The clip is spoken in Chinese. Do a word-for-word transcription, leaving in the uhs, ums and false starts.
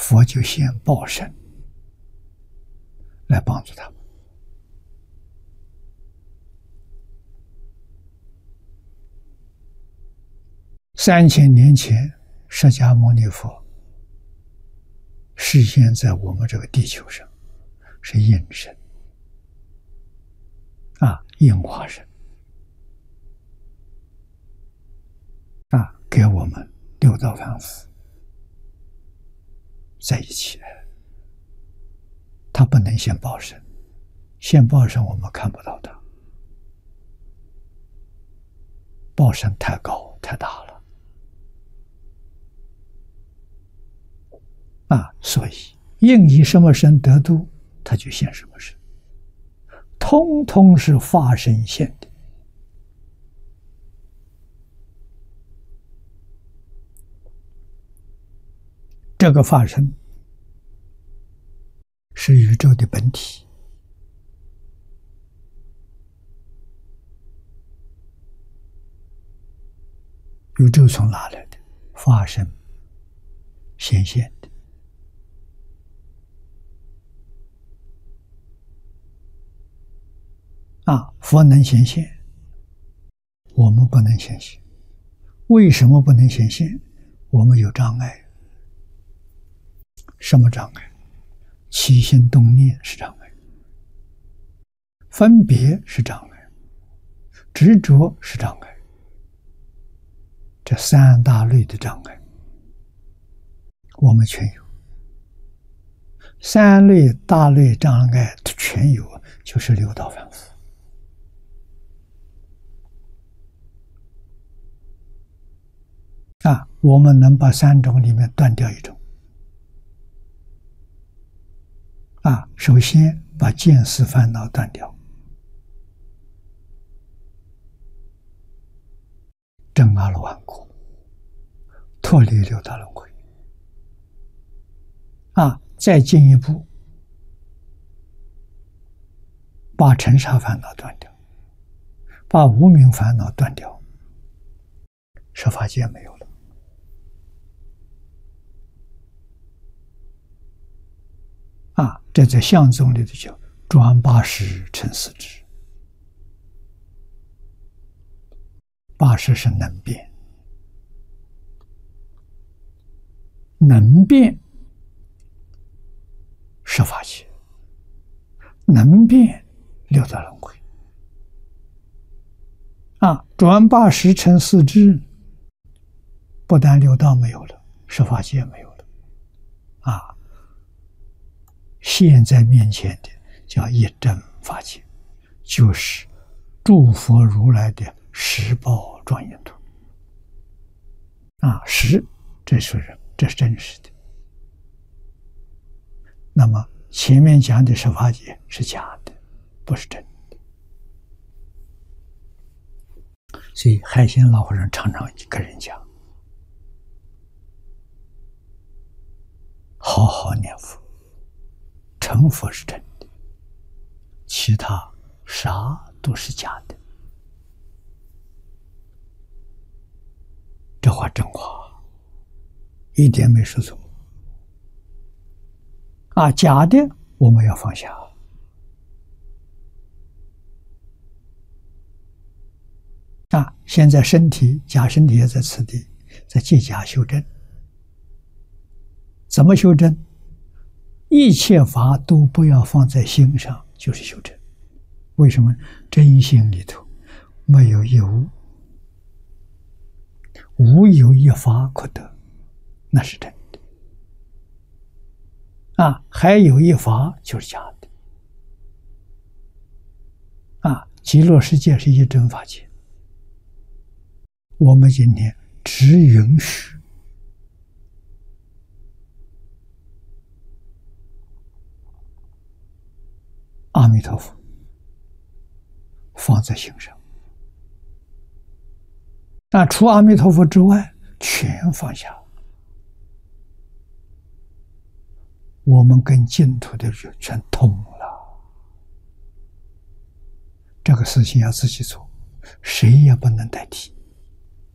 佛就现报身来帮助他们。三千年前，释迦牟尼佛示现在我们这个地球上，是应身啊，应化身啊，给我们六道凡夫在一起。他不能现报身，现报身我们看不到他，报身太高太大了啊，所以应以什么身得度，他就现什么身，通通是化身现的。这个化身是宇宙的本体，宇宙从哪来的？化身显现的啊！佛能显现，我们不能显现。为什么不能显现？我们有障碍。什么障碍？起心动念是障碍，分别是障碍，执着是障碍，这三大类的障碍我们全有。三类大类障碍全有，就是六道凡夫啊。我们能把三种里面断掉一种啊，首先把见思烦恼断掉，证阿罗汉果，脱离六道轮回啊，再进一步把尘沙烦恼断掉，把无明烦恼断掉，十法界没有了啊，这在相宗里头叫转八识成四智。八识是能变，能变十法界，能变六道轮回啊，转八识成四智，不但六道没有了，十法界没有了啊。现在面前的叫一真法界，就是诸佛如来的十报庄严图啊，十这是人，这是真实的。那么前面讲的十法界是假的，不是真的。所以海鲜老和尚常常跟人讲，好好念佛，成佛是真的，其他啥都是假的。这话真话，一点没说错啊！假的我们要放下啊！现在身体假身体也在此地，在借假修真。怎么修真？一切法都不要放在心上，就是修真。为什么？真心里头没有一无，无有一法可得，那是真的啊！还有一法就是假的啊！极乐世界是一真法界，我们今天只允许阿弥陀佛放在心上，那除阿弥陀佛之外全放下，我们跟净土的人全通了。这个事情要自己做，谁也不能代替。